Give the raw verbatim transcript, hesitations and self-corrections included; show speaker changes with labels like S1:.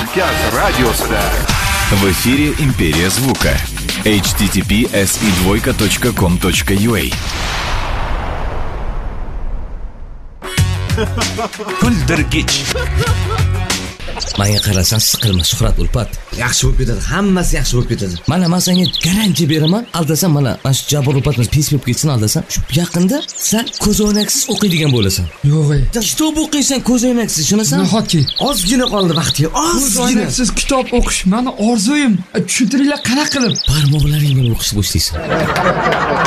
S1: Markaz radiosida.
S2: В эфире Империя звука. эйч ти ти пи эс и двойка точка ком точка ю а.
S3: Kuldirgich.
S4: Menga qarasang siqilma Shuhrat Ulpat.
S5: Yaxshi bo'lib ketadi. Hammasi yaxshi bo'lib ketadi.
S4: Mana men senga garantiya beraman. Aldasam mana mana shu Jabr Ulpatimiz pes bo'lib ketsin aldasam. Shu yaqinda sen ko'zoynaksiz o'qiydigan bo'lasan.
S5: Yo'q ey.
S4: Kitob o'qiysan ko'zoynaksiz, ishonasan?
S5: Nahotki. Ozgina qoldi vaqti. Ozgina. Ko'zoynaksiz kitob o'qish meni orzuyim. Tushuntiringlar qanaqa qilib?
S4: Barmoqlaring bilan o'qishni boshlaysan.